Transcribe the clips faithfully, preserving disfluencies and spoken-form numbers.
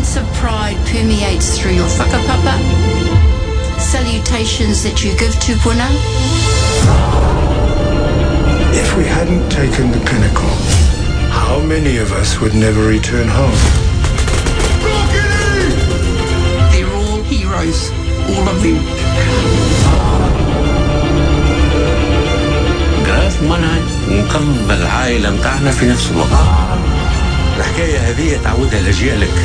sense of pride permeates through your whakapapa, salutations that you give to Puna. If we hadn't taken the pinnacle, how many of us would never return home? Rocky! They're all heroes, all of them. جراف منعت ونقذ العائلة متاعنا في نفس الوقت. الحكاية هذه تعودها الأجيال لك.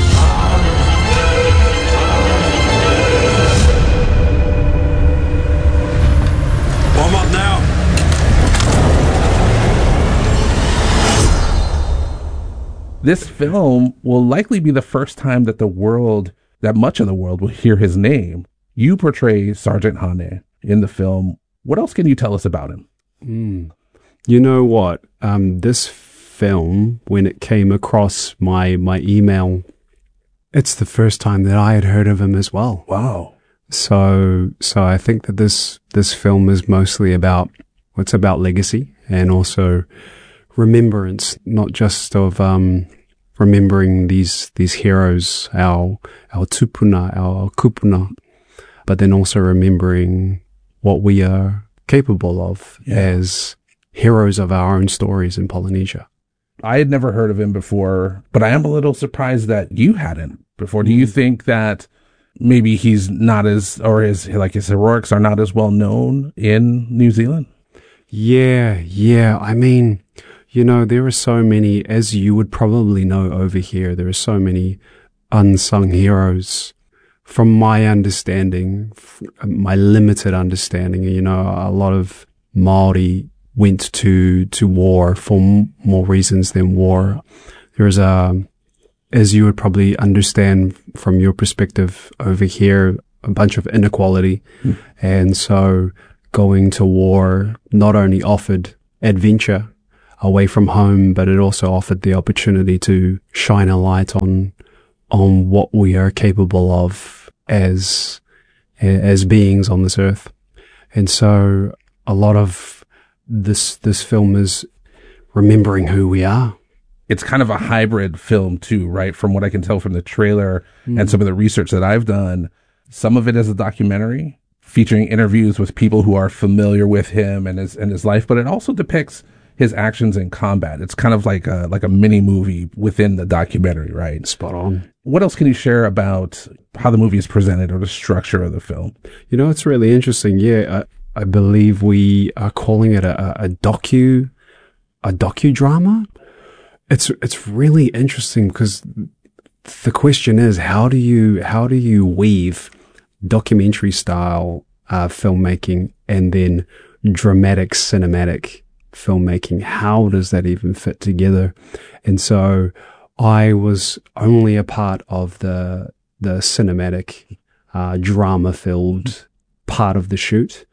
Warm up now. This film will likely be the first time that the world, that much of the world will hear his name. You portray Sergeant Hane in the film. What else can you tell us about him? Mm. You know what? Um, this film, when it came across my, my email, it's the first time that I had heard of him as well. Wow. So, so I think that this, this film is mostly about, it's about legacy and also remembrance, not just of, um, remembering these, these heroes, our, our tupuna, our kupuna, but then also remembering what we are capable of yeah. as heroes of our own stories in Polynesia. I had never heard of him before, but I am a little surprised that you hadn't before. Do you think that maybe he's not as, or his, like his heroics are not as well known in New Zealand? Yeah, yeah. I mean, you know, there are so many, as you would probably know over here, there are so many unsung heroes. From my understanding, my limited understanding, you know, a lot of Māori went to, to war for m- more reasons than war. There is a, as you would probably understand from your perspective over here, a bunch of inequality. Mm. And so going to war not only offered adventure away from home, but it also offered the opportunity to shine a light on on what we are capable of as, as beings on this earth. And so a lot of this, this film is remembering who we are. It's kind of a hybrid film too, right? From what I can tell from the trailer mm. and some of the research that I've done, some of it is a documentary featuring interviews with people who are familiar with him and his, and his life, but it also depicts his actions in combat. It's kind of like a, like a mini movie within the documentary, right? Spot on. What else can you share about how the movie is presented or the structure of the film? You know, it's really interesting. Yeah, I, I believe we are calling it a, a docu, a docudrama. It's, it's really interesting because the question is, how do you, how do you weave documentary style, uh, filmmaking and then dramatic cinematic filmmaking? How does that even fit together? And so I was only a part of the, the cinematic, uh, drama filled part of the shoot.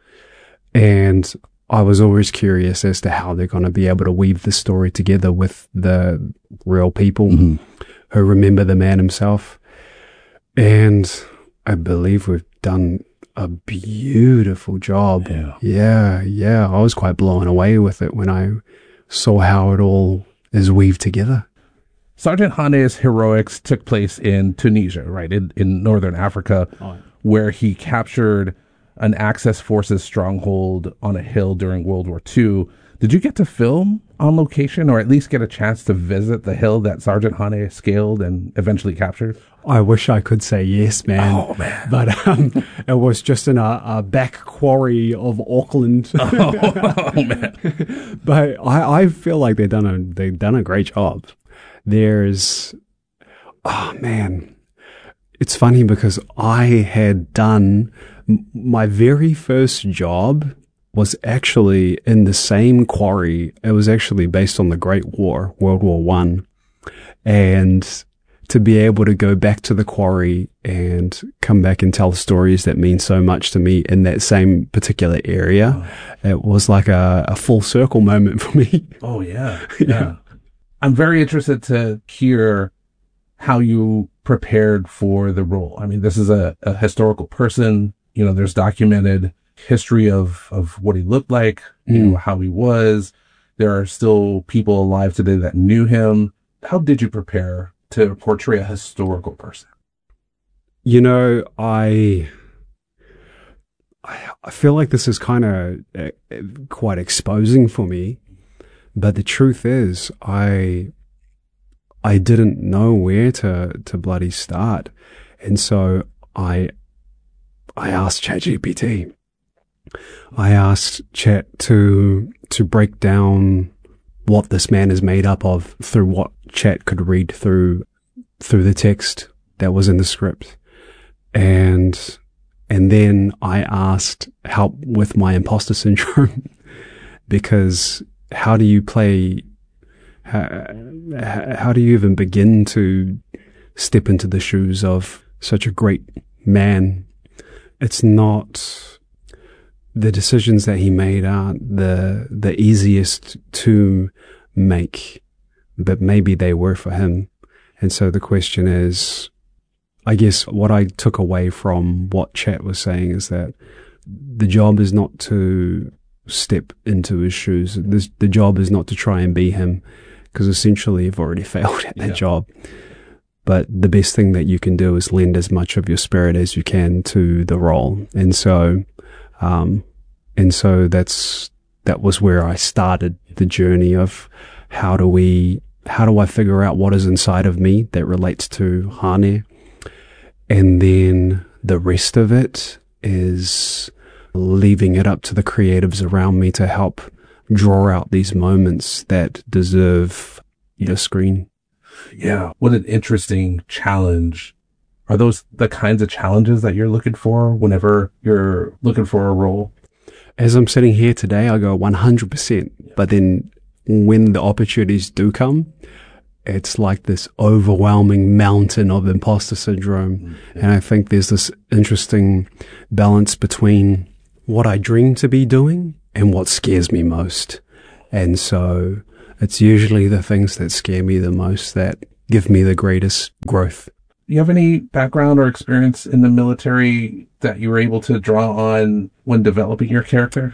And I was always curious as to how they're going to be able to weave the story together with the real people mm-hmm. who remember the man himself. And I believe we've done a beautiful job. Yeah. yeah, yeah. I was quite blown away with it when I saw how it all is weaved together. Sergeant Hane's heroics took place in Tunisia, right, in, in northern Africa, oh. where he captured an Axis forces stronghold on a hill during World War Two. Did you get to film on location or at least get a chance to visit the hill that Sergeant Hane scaled and eventually captured? I wish I could say yes, man. Oh, man. But um, it was just in a, a back quarry of Auckland. Oh, oh man. But I, I feel like they've done a, they've done a great job. There's, oh man, it's funny because I had done my very first job was actually in the same quarry. It was actually based on the Great War, World War One. And to be able to go back to the quarry and come back and tell stories that mean so much to me in that same particular area, oh. it was like a, a full circle moment for me. Oh, yeah. Yeah. yeah. I'm very interested to hear how you prepared for the role. I mean, this is a, a historical person. You know, there's documented history of, of what he looked like, you mm. know, how he was. There are still people alive today that knew him. How did you prepare to portray a historical person? You know, I I feel like this is kind of uh, quite exposing for me, but the truth is, I I didn't know where to to bloody start, and so I I asked ChatGPT. I asked Chat to to break down what this man is made up of through what Chat could read through through the text that was in the script. And, and then I asked help with my imposter syndrome because how do you play, how, how do you even begin to step into the shoes of such a great man? It's not, the decisions that he made aren't the, the easiest to make, but maybe they were for him. And so the question is, I guess what I took away from what Chat was saying is that the job is not to step into his shoes. This, the job is not to try and be him, because essentially you've already failed at that yeah. job. But the best thing that you can do is lend as much of your spirit as you can to the role. And so, um, and so that's, that was where I started the journey of how do we, how do I figure out what is inside of me that relates to Hane? And then the rest of it is leaving it up to the creatives around me to help draw out these moments that deserve the screen. Yeah. What an interesting challenge. Are those the kinds of challenges that you're looking for whenever you're looking for a role? As I'm sitting here today, I go one hundred percent. But then when the opportunities do come, it's like this overwhelming mountain of imposter syndrome. Mm-hmm. And I think there's this interesting balance between what I dream to be doing and what scares me most. And so it's usually the things that scare me the most that give me the greatest growth. Do you have any background or experience in the military that you were able to draw on when developing your character?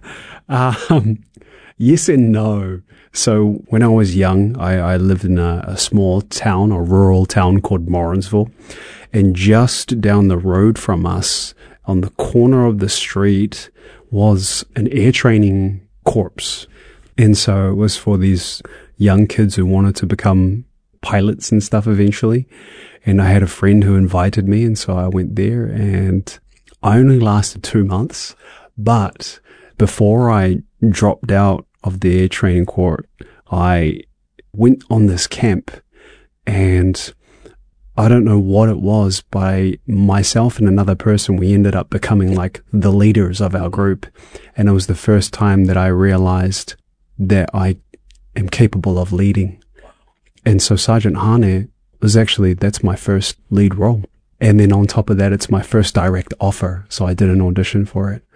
Um, yes and no. So when I was young, I, I lived in a, a small town, a rural town called Morrinsville. And just down the road from us, on the corner of the street, was an air training corps. And so it was for these young kids who wanted to become pilots and stuff eventually. And I had a friend who invited me, and so I went there, and I only lasted two months. But before I dropped out of the air training corps, I went on this camp, and I don't know what it was, but I, myself and another person, we ended up becoming like the leaders of our group. And it was the first time that I realized that I am capable of leading. And so Sergeant Hane was actually, that's my first lead role. And then on top of that, it's my first direct offer. So I did an audition for it.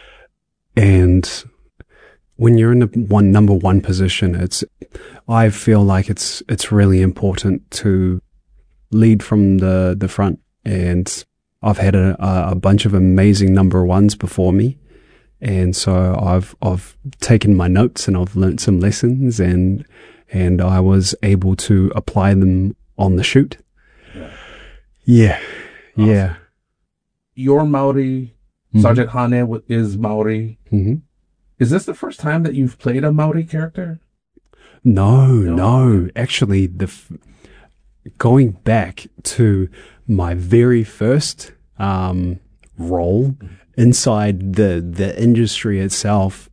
And when you're in the one number one position, it's, I feel like it's, it's really important to lead from the, the front. And I've had a, a bunch of amazing number ones before me. And so I've, I've taken my notes and I've learnt some lessons, and, and I was able to apply them on the shoot. Yeah. Yeah. Awesome. Yeah. You're Maori. Mm-hmm. Sergeant Hane is Maori. Mm-hmm. Is this the first time that you've played a Maori character? No, no. no. Actually, the f- going back to my very first um, role mm-hmm. inside the the industry itself,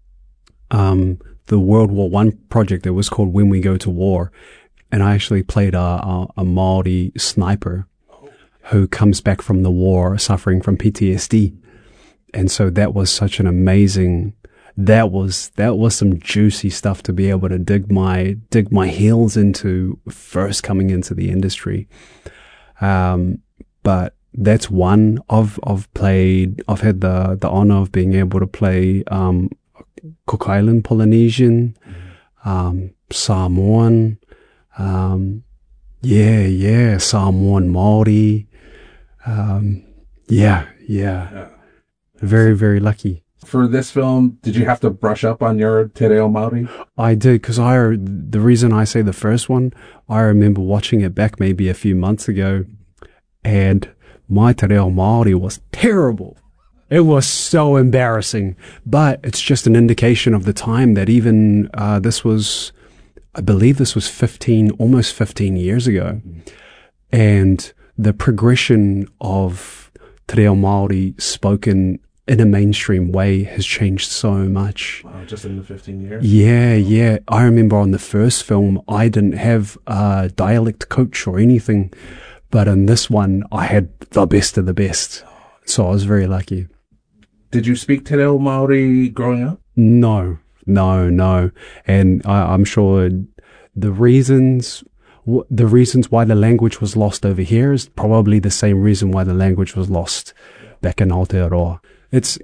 um, the World War One project that was called When We Go to War, and I actually played a, a, a Maori sniper oh. who comes back from the war suffering from P T S D, and so that was such an amazing. That was, that was some juicy stuff to be able to dig my, dig my heels into first coming into the industry. Um, but that's one. I've, I've played, I've had the, the honor of being able to play, um, Cook Island Polynesian, um, Samoan, um, yeah, yeah, Samoan Māori. Um, yeah, yeah, yeah. Very, very lucky. For this film, did you have to brush up on your Te Reo Māori? I did, because I, the reason I say the first one, I remember watching it back maybe a few months ago, and my te reo Māori was terrible. It was so embarrassing. But it's just an indication of the time that even uh, this was, I believe this was fifteen, almost fifteen years ago. And the progression of te reo Māori spoken in a mainstream way has changed so much. Wow, just in the fifteen years? Yeah, yeah. I remember on the first film, I didn't have a dialect coach or anything. But in this one, I had the best of the best. So I was very lucky. Did you speak te reo Māori growing up? No, no, no. And I, I'm sure the reasons... The reasons why the language was lost over here is probably the same reason why the language was lost back in Aotearoa. It's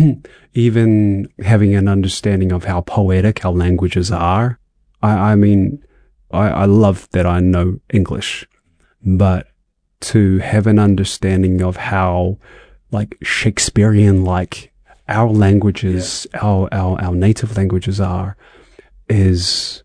even having an understanding of how poetic our languages are. I, I mean, I, I love that I know English, but to have an understanding of how, like, Shakespearean-like our languages, yeah. our, our, our native languages are, is...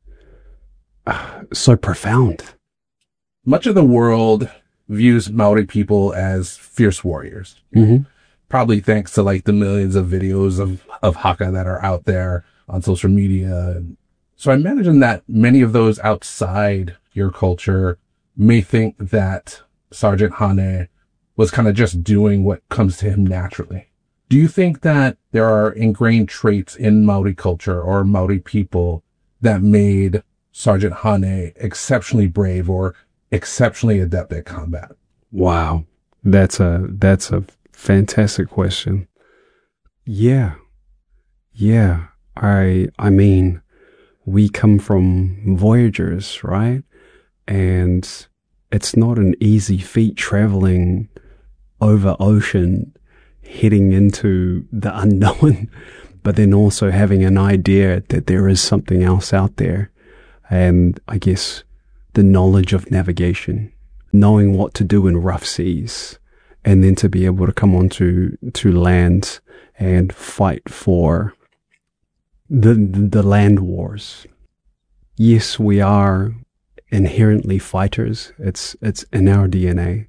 so profound. Much of the world views Maori people as fierce warriors. Mm-hmm. Probably thanks to like the millions of videos of, of haka that are out there on social media. So I imagine that many of those outside your culture may think that Sergeant Hane was kind of just doing what comes to him naturally. Do you think that there are ingrained traits in Maori culture or Maori people that made Sergeant Hane exceptionally brave or exceptionally adept at combat? Wow. That's a, that's a fantastic question. Yeah. Yeah. I, I mean, we come from voyagers, right? And it's not an easy feat traveling over ocean, heading into the unknown, but then also having an idea that there is something else out there. And I guess the knowledge of navigation, knowing what to do in rough seas, and then to be able to come onto to land and fight for the the land wars. Yes, we are inherently fighters. It's it's in our D N A.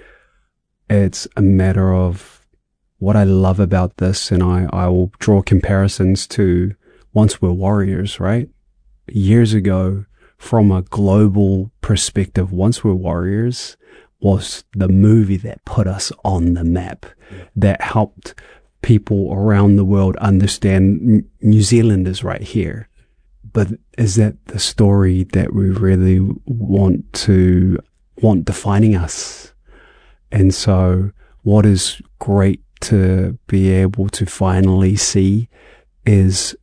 It's a matter of what I love about this, and I, I will draw comparisons to Once We're Warriors, right? Years ago, from a global perspective, Once We're Warriors was the movie that put us on the map, yeah. that helped people around the world understand New Zealand is right here. But is that the story that we really want to want defining us? And so what is great to be able to finally see is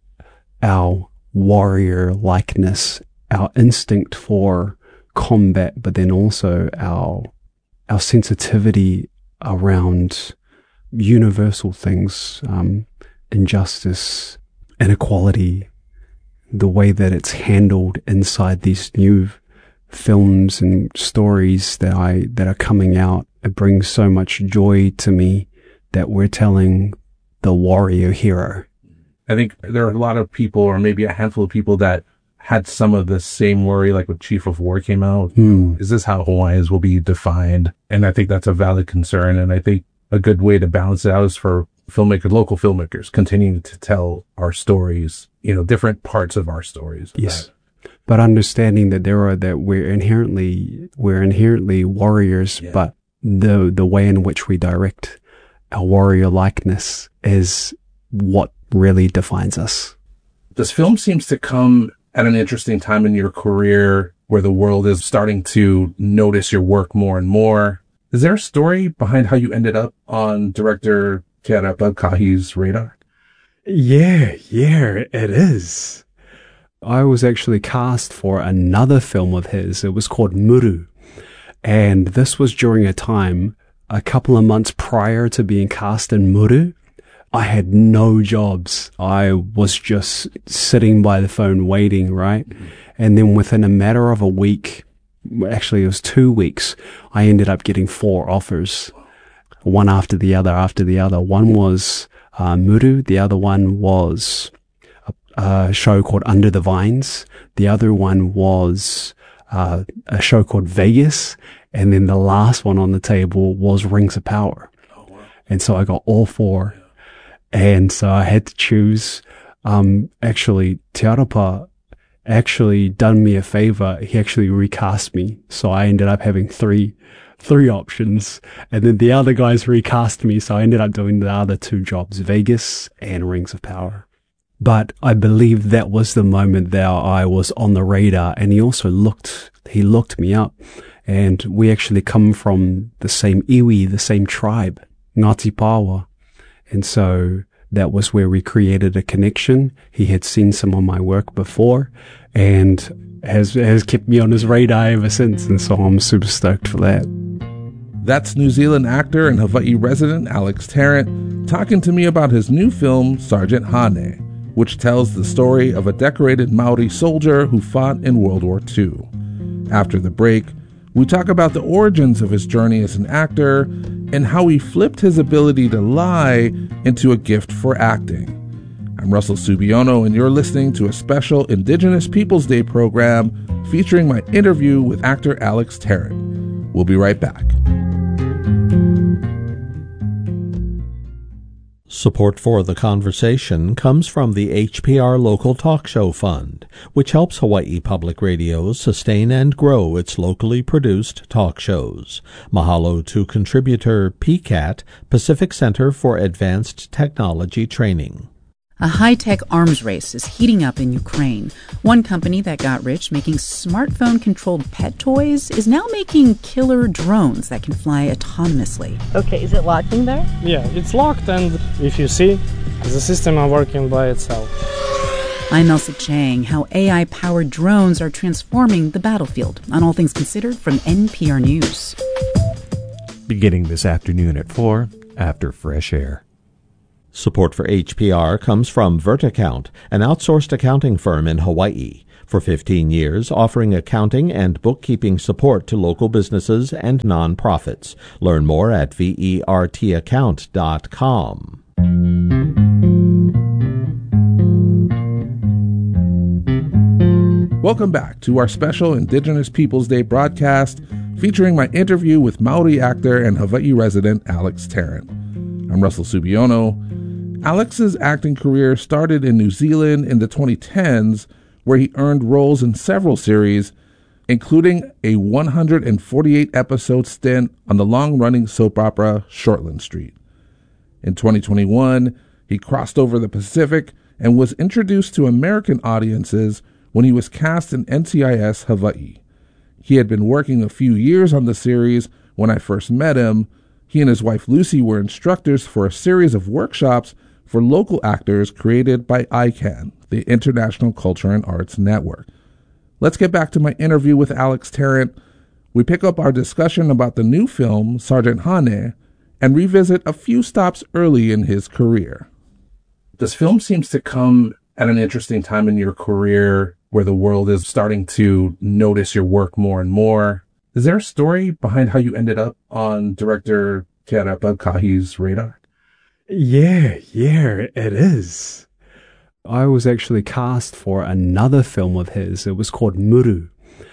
our warrior likeness, our instinct for combat, but then also our our sensitivity around universal things, um, injustice, inequality, the way that it's handled inside these new films and stories that I that are coming out. It brings so much joy to me that we're telling the warrior hero. I think there are a lot of people, or maybe a handful of people, that had some of the same worry, like when Chief of War came out. Mm. Is this how Hawaiians will be defined? And I think that's a valid concern. And I think a good way to balance it out is for filmmakers, local filmmakers, continuing to tell our stories, you know, different parts of our stories. Yes. But understanding that there are, that we're inherently, we're inherently warriors, yeah. but the, the way in which we direct our warrior likeness is what really defines us. This film seems to come at an interesting time in your career where the world is starting to notice your work more and more. Is there a story behind how you ended up on director Te Arapa Kahi's radar? Yeah, yeah, it is. I was actually cast for another film of his. It was called Muru. And this was during a time, a couple of months prior to being cast in Muru. I had no jobs. I was just sitting by the phone waiting, right? Mm-hmm. And then within a matter of a week, actually it was two weeks, I ended up getting four offers, one after the other after the other. One was uh, Muru. The other one was a, a show called Under the Vines. The other one was uh, a show called Vegas. And then the last one on the table was Rings of Power. Oh, wow. And so I got all four. Yeah. And so I had to choose. Um, actually, Te Arapa actually done me a favor. He actually recast me. So I ended up having three, three options. And then the other guys recast me. So I ended up doing the other two jobs, Vegas and Rings of Power. But I believe that was the moment that I was on the radar. And he also looked, he looked me up. And we actually come from the same iwi, the same tribe, Ngāti Pāwa. And so that was where we created a connection. He had seen some of my work before and has has kept me on his radar ever since. And so I'm super stoked for that. That's New Zealand actor and Hawaii resident Alex Tarrant talking to me about his new film, Sergeant Hane, which tells the story of a decorated Maori soldier who fought in World War Two. After the break, we talk about the origins of his journey as an actor and how he flipped his ability to lie into a gift for acting. I'm Russell Subiono, and you're listening to a special Indigenous Peoples Day program featuring my interview with actor Alex Tarrant. We'll be right back. Support for the conversation comes from the H P R Local Talk Show Fund, which helps Hawaii Public Radio sustain and grow its locally produced talk shows. Mahalo to contributor P C A T, Pacific Center for Advanced Technology Training. A high-tech arms race is heating up in Ukraine. One company that got rich making smartphone-controlled pet toys is now making killer drones that can fly autonomously. Okay, is it locked in there? Yeah, it's locked, and if you see, the system is working by itself. I'm Elsa Chang, how A I-powered drones are transforming the battlefield on All Things Considered from N P R News. Beginning this afternoon at four, after Fresh Air. Support for H P R comes from VertiCount, an outsourced accounting firm in Hawaii. For fifteen years, offering accounting and bookkeeping support to local businesses and nonprofits. Learn more at vertaccount dot com. Welcome back to our special Indigenous Peoples Day broadcast featuring my interview with Maori actor and Hawaii resident Alex Tarrant. I'm Russell Subiono. Alex's acting career started in New Zealand in the twenty tens, where he earned roles in several series, including a one hundred forty-eight episode stint on the long-running soap opera Shortland Street. In twenty twenty-one, he crossed over the Pacific and was introduced to American audiences when he was cast in N C I S Hawaii. He had been working a few years on the series when I first met him. He and his wife Lucy were instructors for a series of workshops for local actors created by I CAN, the International Culture and Arts Network. Let's get back to my interview with Alex Tarrant. We pick up our discussion about the new film, Sergeant Hane, and revisit a few stops early in his career. This film seems to come at an interesting time in your career where the world is starting to notice your work more and more. Is there a story behind how you ended up on director Te Arapa Kahi's radar? Yeah, yeah, it is. I was actually cast for another film of his. It was called Muru.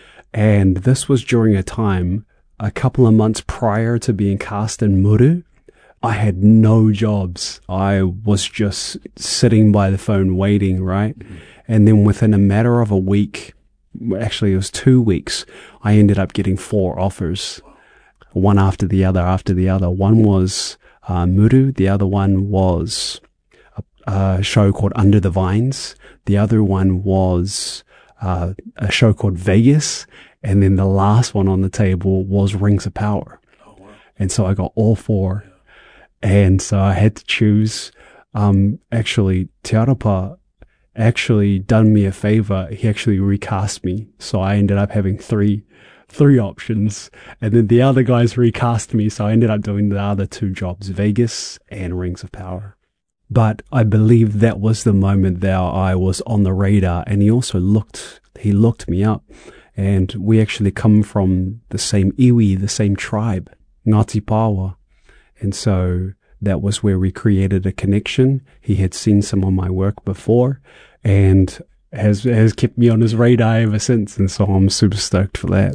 And this was during a time, a couple of months prior to being cast in Muru. I had no jobs. I was just sitting by the phone waiting, right? Mm-hmm. And then within a matter of a week, actually it was two weeks, I ended up getting four offers, one after the other after the other. One was uh, Muru. The other one was a, a show called Under the Vines. The other one was uh, a show called Vegas. And then the last one on the table was Rings of Power. Oh, wow. And so I got all four. And so I had to choose. Um, actually, Te Arapa actually done me a favor. He actually recast me. So I ended up having three, three options. And then the other guys recast me. So I ended up doing the other two jobs, Vegas and Rings of Power. But I believe that was the moment that I was on the radar. And he also looked, he looked me up. And we actually come from the same iwi, the same tribe, Ngāti Pāwa. And so that was where we created a connection. He had seen some of my work before and has has kept me on his radar ever since. And so I'm super stoked for that.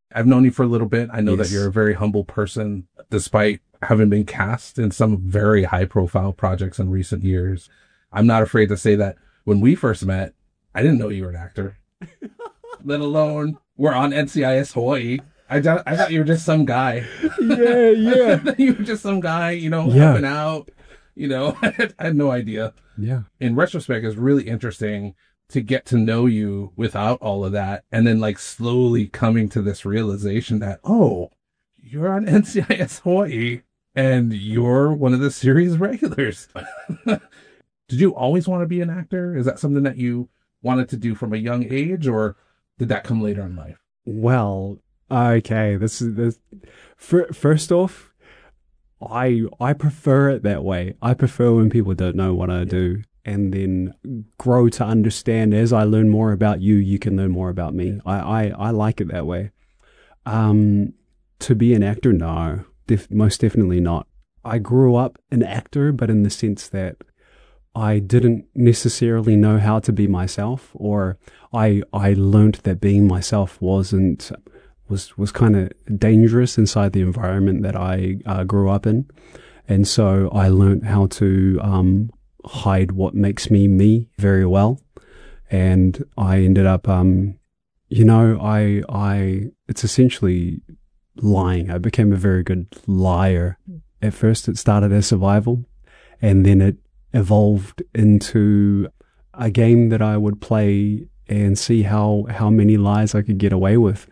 I've known you for a little bit. I know Yes. that you're a very humble person, despite having been cast in some very high profile projects in recent years. I'm not afraid to say that when we first met, I didn't know you were an actor, let alone we're on N C I S Hawaii. I, thought- I thought you were just some guy. Yeah, yeah. You were just some guy, you know, Yeah. helping out. You know, I had no idea. Yeah. In retrospect, it's really interesting to get to know you without all of that. And then like slowly coming to this realization that, oh, you're on N C I S Hawaii and you're one of the series regulars. Did you always want to be an actor? Is that something that you wanted to do from a young age, or did that come later in life? Well, okay. This is this. fir- First off, I I prefer it that way. I prefer when people don't know what I do, and then grow to understand. As I learn more about you, you can learn more about me. I I, I like it that way. Um, to be an actor, no, def- most definitely not. I grew up an actor, but in the sense that I didn't necessarily know how to be myself, or I I learned that being myself wasn't was was kind of dangerous inside the environment that I uh, grew up in, and so I learned how to um, hide what makes me me very well, and I ended up um, you know I I it's essentially lying. I became a very good liar. At first, it started as survival, and then it evolved into a game that I would play and see how, how many lies I could get away with.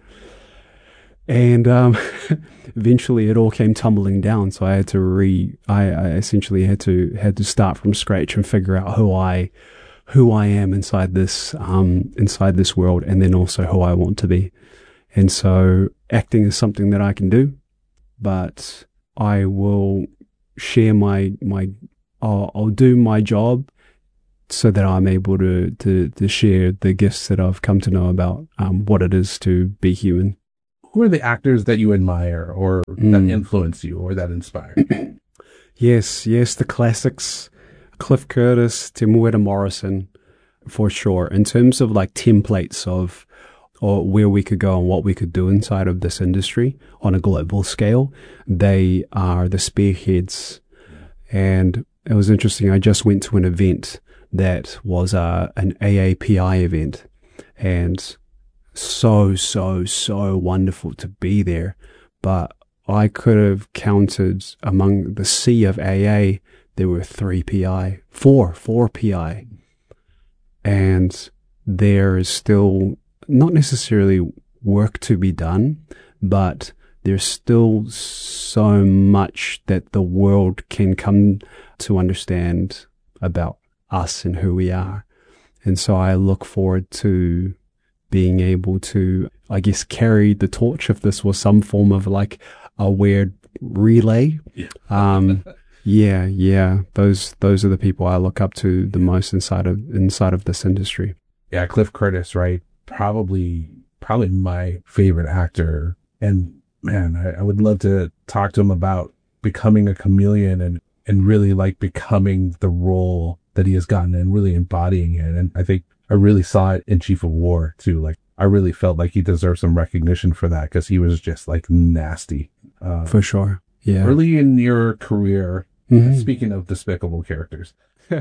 And um, eventually it all came tumbling down. So I had to re, I, I essentially had to, had to start from scratch and figure out who I, who I am inside this, um, inside this world, and then also who I want to be. And so acting is something that I can do, but I will share my, my, I'll, I'll do my job so that I'm able to, to, to share the gifts that I've come to know about, um, what it is to be human. Who are the actors that you admire or Mm. that influence you or that inspire you? Yes, yes, the classics, Cliff Curtis, Te Muera Morrison, for sure. In terms of like templates of, or where we could go and what we could do inside of this industry on a global scale, they are the spearheads. And it was interesting. I just went to an event that was uh, an A A P I event, and so, so, so wonderful to be there. But I could have counted among the sea of A A, there were three P I, four, four P I. And there is still not necessarily work to be done, but there's still so much that the world can come to understand about us and who we are. And so I look forward to being able to, I guess, carry the torch if this was some form of like a weird relay. Yeah. Um, yeah, yeah. Those, those are the people I look up to the most inside of, inside of this industry. Yeah. Cliff Curtis, right? Probably, probably my favorite actor. And man, I, I would love to talk to him about becoming a chameleon and, and really like becoming the role that he has gotten and really embodying it. And I think I really saw it in Chief of War too. Like I really felt like he deserved some recognition for that because he was just like nasty. Uh, For sure. Yeah. Early in your career, Mhm. speaking of despicable characters,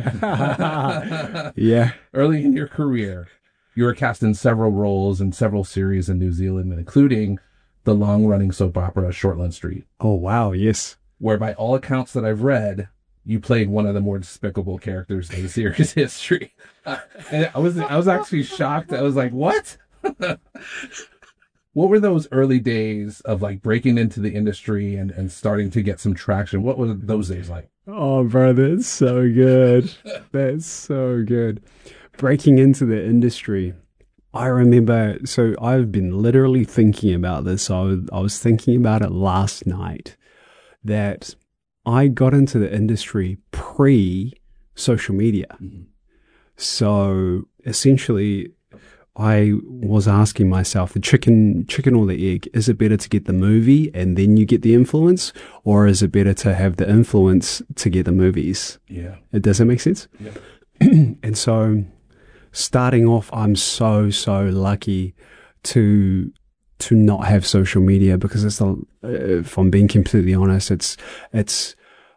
Yeah. early in your career, you were cast in several roles in several series in New Zealand, including the long-running soap opera Shortland Street, Oh, wow. Yes. where by all accounts that I've read, you played one of the more despicable characters in the series history. Uh, and I was I was actually shocked. I was like, what? What were those early days of like breaking into the industry and, and starting to get some traction? What were those days like? Oh, bro, that's so good. That's so good. Breaking into the industry. I remember, so I've been literally thinking about this. I was, I was thinking about it last night, that I got into the industry pre-social media. Mm-hmm. So essentially, I was asking myself, the chicken, chicken or the egg, is it better to get the movie and then you get the influence, or is it better to have the influence to get the movies? Yeah. It does that make sense? Yeah. And so starting off, I'm so, so lucky to to not have social media, because it's the, uh, if I'm being completely honest, it's, it's,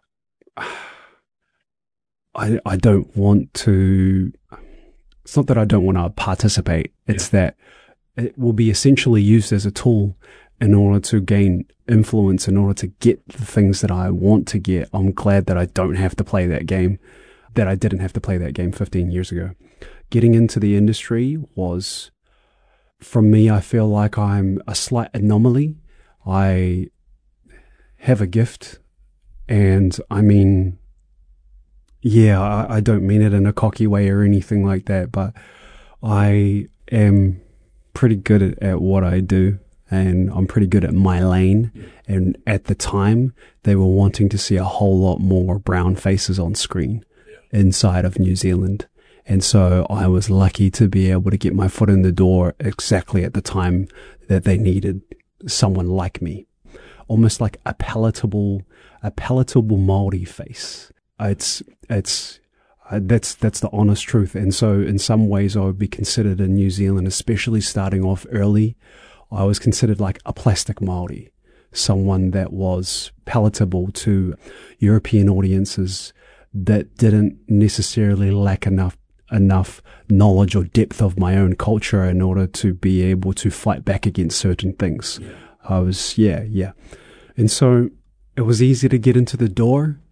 I, I don't want to, it's not that I don't want to participate. It's yeah. that it will be essentially used as a tool in order to gain influence, in order to get the things that I want to get. I'm glad that I don't have to play that game, that I didn't have to play that game fifteen years ago. Getting into the industry was, for me, I feel like I'm a slight anomaly. I have a gift, and I mean, yeah, I, I don't mean it in a cocky way or anything like that, but I am pretty good at, at what I do, and I'm pretty good at my lane. And at the time, they were wanting to see a whole lot more brown faces on screen inside of New Zealand. And so I was lucky to be able to get my foot in the door exactly at the time that they needed someone like me, almost like a palatable, a palatable Māori face. It's, it's, uh, that's, that's the honest truth. And so in some ways I would be considered in New Zealand, especially starting off early, I was considered like a plastic Māori, someone that was palatable to European audiences that didn't necessarily lack enough enough knowledge or depth of my own culture in order to be able to fight back against certain things. Yeah. I was, yeah, yeah. And so it was easy to get into the door,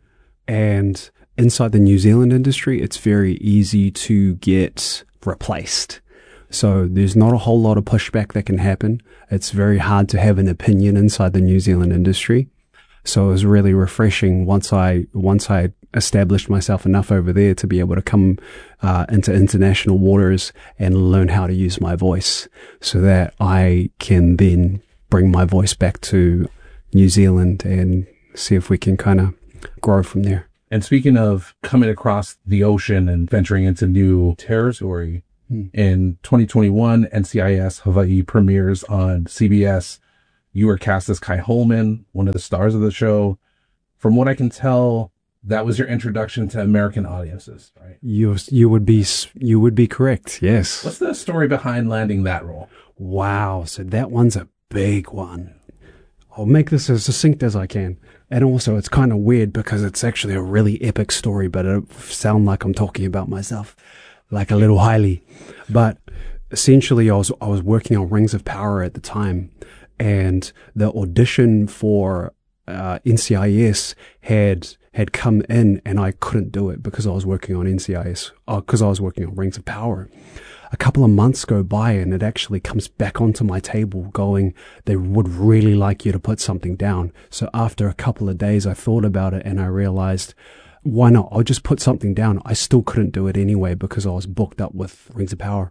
and inside the New Zealand industry, it's very easy to get replaced. So there's not a whole lot of pushback that can happen. It's very hard to have an opinion inside the New Zealand industry. So it was really refreshing once I, once I established myself enough over there to be able to come uh, into international waters and learn how to use my voice, so that I can then bring my voice back to New Zealand and see if we can kind of grow from there. And speaking of coming across the ocean and venturing into new territory, hmm. in twenty twenty-one, N C I S Hawaii premieres on C B S. You were cast as Kai Holman, one of the stars of the show. From what I can tell, that was your introduction to American audiences, right? You you would be you would be correct. Yes. What's the story behind landing that role? Wow, so that one's a big one. I'll make this as succinct as I can. And also, it's kind of weird because it's actually a really epic story, but it sound like I'm talking about myself, like a little highly. But essentially, I was I was working on Rings of Power at the time, and the audition for uh, N C I S had had come in, and I couldn't do it because I was working on N C I S, because uh, I was working on Rings of Power. A couple of months go by, and it actually comes back onto my table going, they would really like you to put something down. So after a couple of days, I thought about it, and I realized, why not? I'll just put something down. I still couldn't do it anyway because I was booked up with Rings of Power.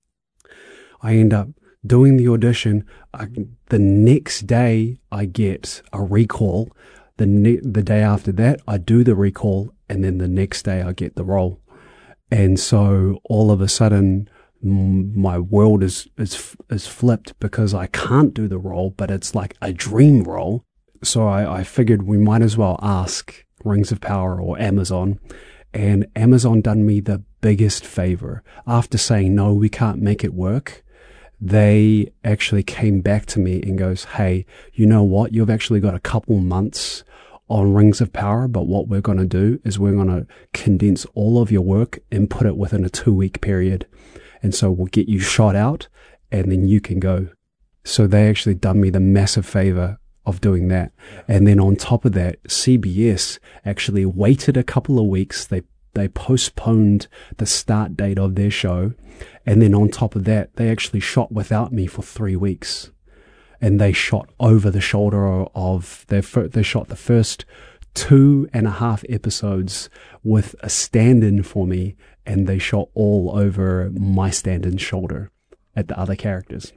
I end up doing the audition. I, the next day, I get a recall. The ne- the day after that, I do the recall, and then the next day, I get the role. And so all of a sudden, m- my world is is is flipped because I can't do the role, but it's like a dream role. So I, I figured we might as well ask Rings of Power or Amazon. And Amazon done me the biggest favor. After saying, no, we can't make it work, they actually came back to me and goes, hey, you know what? You've actually got a couple months on Rings of Power, but what we're going to do is we're going to condense all of your work and put it within a two week period. And so we'll get you shot out and then you can go. So they actually done me the massive favor of doing that. And then on top of that, C B S actually waited a couple of weeks. They They postponed the start date of their show. And then on top of that, they actually shot without me for three weeks. And they shot over the shoulder of, they, they shot the first two and a half episodes with a stand-in for me. And they shot all over my stand-in shoulder at the other characters.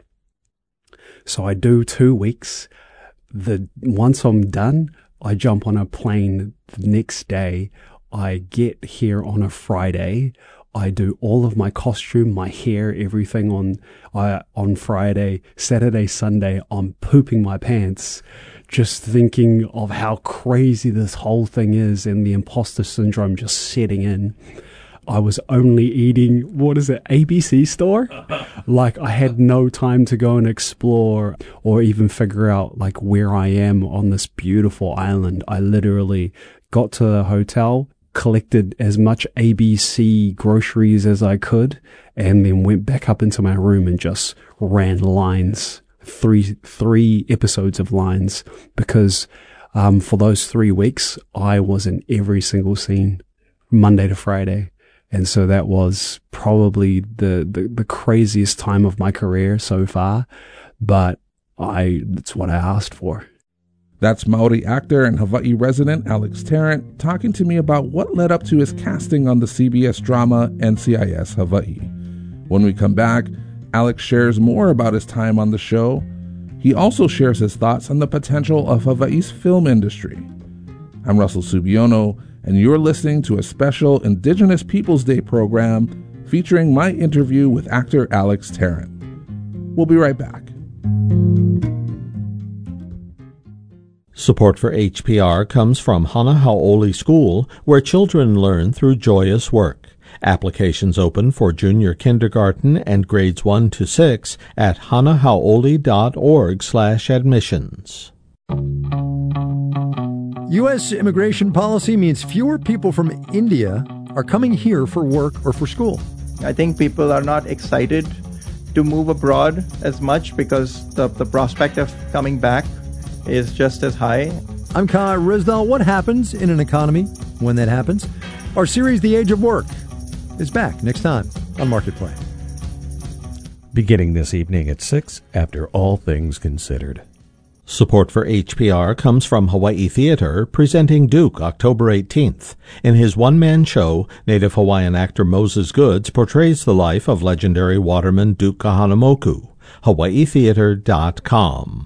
So I do two weeks. The once I'm done, I jump on a plane the next day. I get here on a Friday. I do all of my costume, my hair, everything on uh, on Friday, Saturday, Sunday. I'm pooping my pants, just thinking of how crazy this whole thing is and the imposter syndrome just setting in. I was only eating, what is it, A B C store? Like, I had no time to go and explore or even figure out, like, where I am on this beautiful island. I literally got to the hotel, collected as much A B C groceries as I could, and then went back up into my room and just ran lines, three three episodes of lines, because um, for those three weeks, I was in every single scene, Monday to Friday. And so that was probably the, the, the craziest time of my career so far, but I, that's what I asked for. That's Maori actor and Hawaii resident Alex Tarrant talking to me about what led up to his casting on the C B S drama N C I S Hawaii. When we come back, Alex shares more about his time on the show. He also shares his thoughts on the potential of Hawaii's film industry. I'm Russell Subiono, and you're listening to a special Indigenous Peoples Day program featuring my interview with actor Alex Tarrant. We'll be right back. Support for H P R comes from Hana Hau'oli School, where children learn through joyous work. Applications open for junior kindergarten and grades one to six at hanahaoli.org slash admissions. U S immigration policy means fewer people from India are coming here for work or for school. I think people are not excited to move abroad as much because the, the prospect of coming back is just as high. I'm Kai Rizdal. What happens in an economy when that happens? Our series, The Age of Work, is back next time on Marketplace. Beginning this evening at six, after All Things Considered. Support for H P R comes from Hawaii Theater, presenting Duke October eighteenth. In his one-man show, Native Hawaiian actor Moses Goods portrays the life of legendary waterman Duke Kahanamoku. hawaii theater dot com.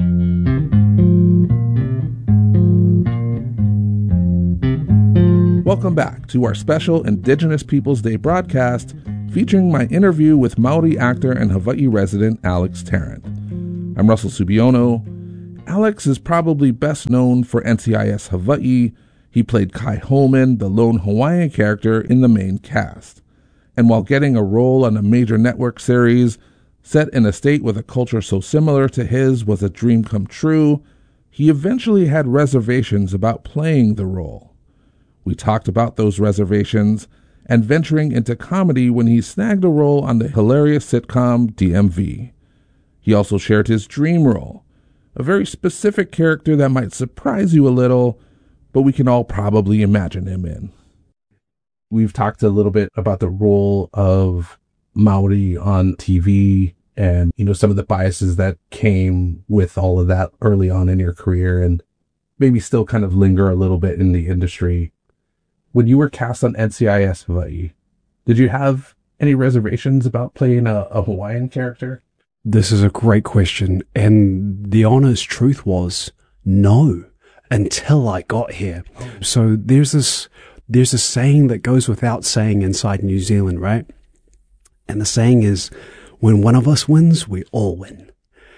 Welcome back to our special Indigenous Peoples Day broadcast featuring my interview with Maori actor and Hawaii resident Alex Tarrant. I'm Russell Subiono. Alex is probably best known for N C I S Hawaii. He played Kai Holman, the lone Hawaiian character in the main cast. And while getting a role on a major network series set in a state with a culture so similar to his was a dream come true, he eventually had reservations about playing the role. We talked about those reservations and venturing into comedy when he snagged a role on the hilarious sitcom D M V. He also shared his dream role, a very specific character that might surprise you a little, but we can all probably imagine him in. We've talked a little bit about the role of Maori on T V and, you know, some of the biases that came with all of that early on in your career and maybe still kind of linger a little bit in the industry. When you were cast on N C I S Hawaii, did you have any reservations about playing a, a Hawaiian character? This is a great question, and the honest truth was no, until I got here. So there's this, there's a saying that goes without saying inside New Zealand, right? And the saying is, when one of us wins, we all win.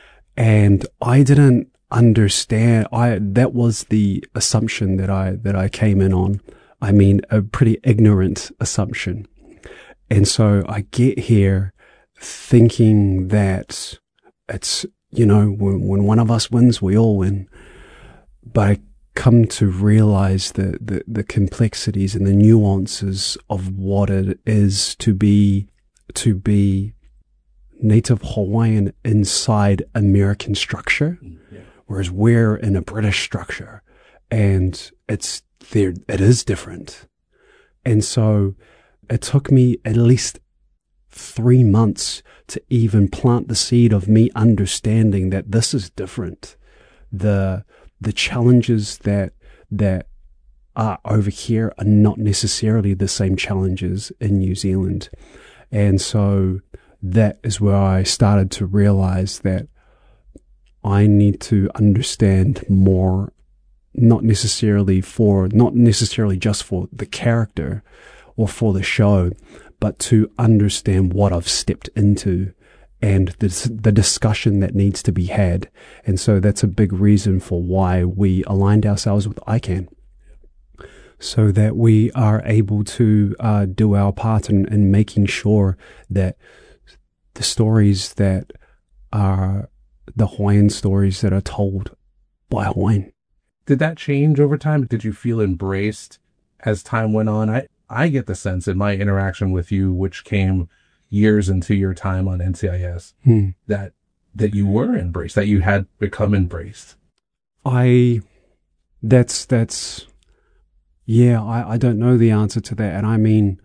And I didn't understand, I, that was the assumption that I, that I came in on. I mean, a pretty ignorant assumption. And so I get here thinking that it's, you know, when, when one of us wins, we all win. But I come to realize the, the, the complexities and the nuances of what it is to be, to be Native Hawaiian inside American structure, yeah. Whereas we're in a British structure, and it's there, it is different. And so it took me at least three months to even plant the seed of me understanding that this is different. The, the challenges that, that are over here are not necessarily the same challenges in New Zealand. And so that is where I started to realize that I need to understand more, not necessarily for, not necessarily just for the character or for the show, but to understand what I've stepped into and the, the discussion that needs to be had. And so that's a big reason for why we aligned ourselves with I CAN. so that we are able to uh, do our part in, in making sure that the stories that are the Hawaiian stories that are told by Hawaiian. Did that change over time? Did you feel embraced as time went on? I, I get the sense in my interaction with you, which came years into your time on N C I S, hmm. that that you were embraced, that you had become embraced. I, that's, that's, yeah, I, I don't know the answer to that. And I mean,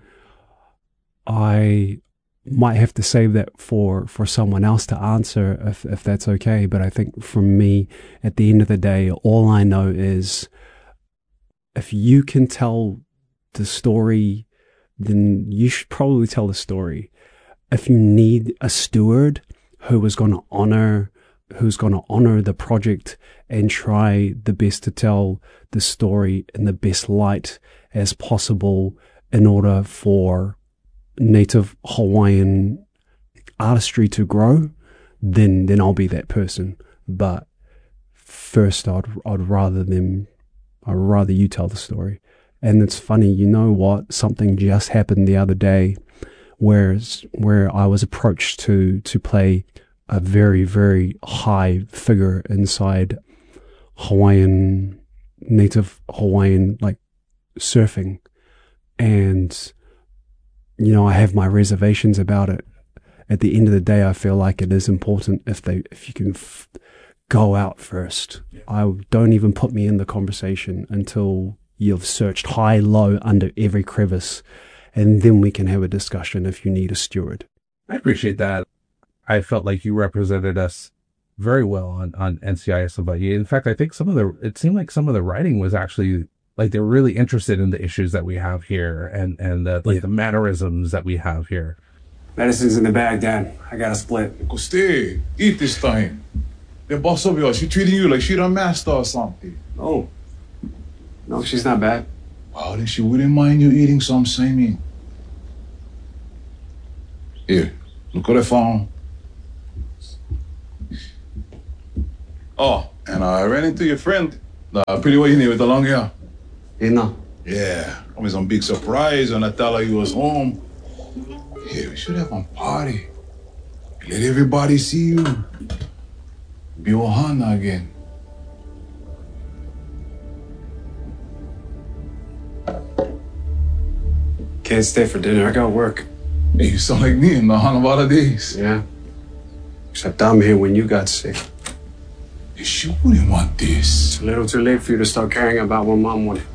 I might have to save that for, for someone else to answer if, if that's okay. But I think from me, at the end of the day, all I know is if you can tell the story, then you should probably tell the story. If you need a steward who is going to honor, who's going to honor the project and try the best to tell the story in the best light as possible in order for Native Hawaiian artistry to grow, then then I'll be that person. But first, I'd I'd rather them, I'd rather you tell the story. And it's funny, you know what? Something just happened the other day, where where I was approached to to play a very very high figure inside Hawaiian, Native Hawaiian, like surfing, and you know, I have my reservations about it. At the end of the day, I feel like it is important if they, if you can f- go out first. Yeah. I don't even put me in the conversation until you've searched high, low, under every crevice, and then we can have a discussion if you need a steward. I appreciate that. I felt like you represented us very well on, on N C I S Hawaii. In fact, I think some of the, it seemed like some of the writing was actually like they were really interested in the issues that we have here and, and the, like yeah. the mannerisms that we have here. Medicine's in the bag, Dan. I got a split. Go stay. Eat this time. The boss of yours, she treating you like she the master or something. Oh. No, she's not bad. Well, then she wouldn't mind you eating some same. Here, look what I found. Oh, and I ran into your friend. The pretty white name with the long hair. Ina. Yeah, it was a big surprise when I tell her you was home. Hey, we should have a party. Let everybody see you. Be Ohana again. Can't stay for dinner. I got work. Hey, you sound like me in the Ohana days. Yeah. Except I'm here when you got sick. She wouldn't want this. It's a little too late for you to start caring about what Mom wanted.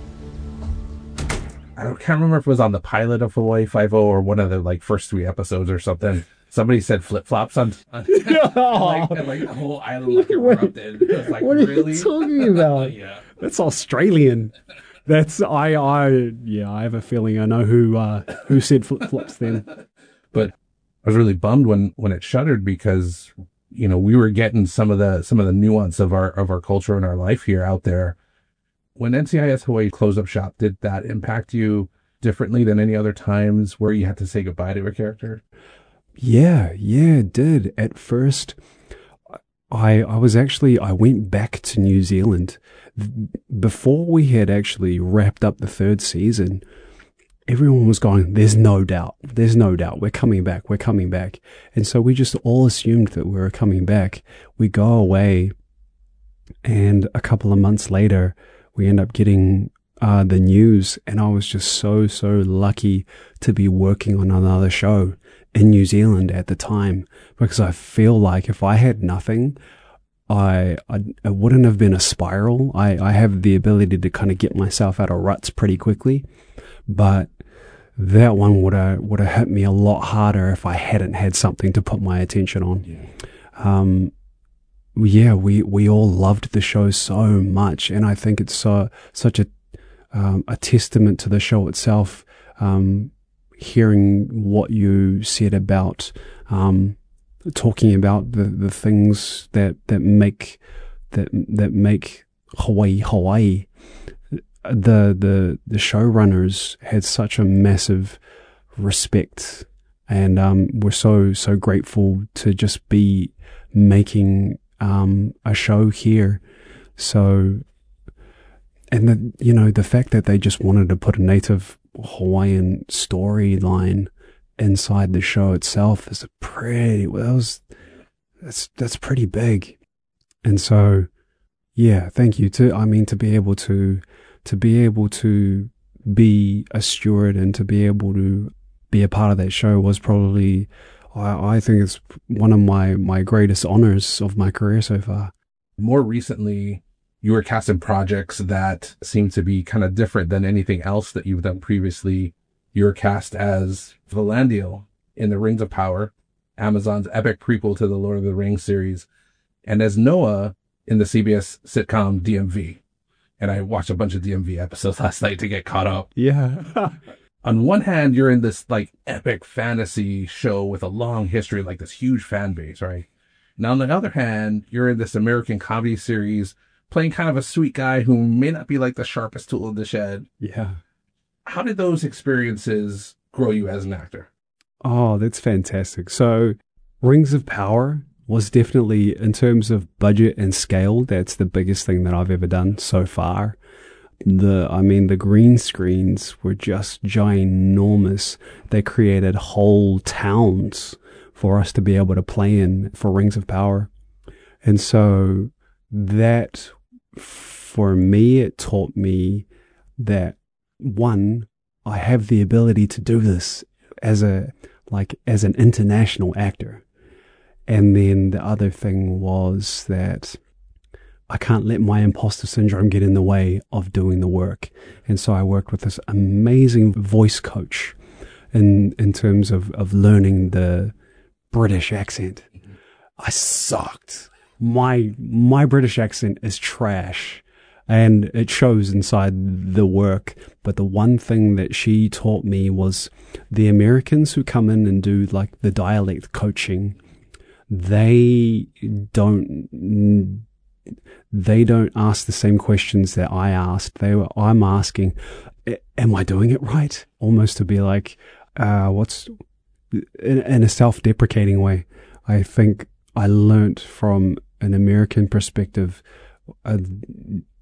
I don't, can't remember if it was on the pilot of Hawaii Five-O or one of the like first three episodes or something. Somebody said flip-flops on, on and like, and like the whole island like erupted. It was like, what really? Are you talking about? Yeah. That's Australian. That's I I yeah, I have a feeling I know who uh, who said flip-flops then. But I was really bummed when, when it shuttered because, you know, we were getting some of the some of the nuance of our of our culture and our life here out there. When N C I S Hawaii closed up shop, did that impact you differently than any other times where you had to say goodbye to a character? Yeah, yeah, it did. At first, I I was actually I went back to New Zealand before we had actually wrapped up the third season. Everyone was going, there's no doubt, there's no doubt, we're coming back, we're coming back. And so we just all assumed that we were coming back. We go away, and a couple of months later, we end up getting uh, the news, and I was just so, so lucky to be working on another show in New Zealand at the time, because I feel like if I had nothing, I, I it wouldn't have been a spiral. I, I have the ability to kind of get myself out of ruts pretty quickly, but that one would have would have hit me a lot harder if I hadn't had something to put my attention on. Yeah. Um, yeah, we we all loved the show so much, and I think it's so such a um, a testament to the show itself. Um, hearing what you said about um, talking about the, the things that, that make that that make Hawaii Hawaii. The the the showrunners had such a massive respect, and um, we're so so grateful to just be making um, a show here. So and the, you know, the fact that they just wanted to put a native Hawaiian storyline inside the show itself is a pretty, well, that was, that's, that's pretty big. And so, yeah, thank you to, I mean, to be able to, to be able to be a steward and to be able to be a part of that show was probably, I, I think it's one of my, my greatest honors of my career so far. More recently, you were cast in projects that seem to be kind of different than anything else that you've done previously. You were cast as Valandiel in The Rings of Power, Amazon's epic prequel to the Lord of the Rings series, and as Noah in the C B S sitcom D M V. And I watched a bunch of D M V episodes last night to get caught up. Yeah. On one hand, you're in this like epic fantasy show with a long history, like this huge fan base, right? Now, on the other hand, you're in this American comedy series playing kind of a sweet guy who may not be like the sharpest tool in the shed. Yeah. How did those experiences grow you as an actor? Oh, that's fantastic. So Rings of Power was definitely, in terms of budget and scale, that's the biggest thing that I've ever done so far. The, I mean, the green screens were just ginormous. They created whole towns for us to be able to play in for Rings of Power. And so that, for me, it taught me that, one, I have the ability to do this as a, like, as an international actor. And then the other thing was that I can't let my imposter syndrome get in the way of doing the work. And so I worked with this amazing voice coach in, in terms of, of learning the British accent. I sucked. My, my British accent is trash. And it shows inside the work. But the one thing that she taught me was the Americans who come in and do like the dialect coaching, they don't, they don't ask the same questions that I asked. They were, I'm asking, am I doing it right? Almost to be like, uh, what's, in, in a self-deprecating way. I think I learnt from an American perspective, uh,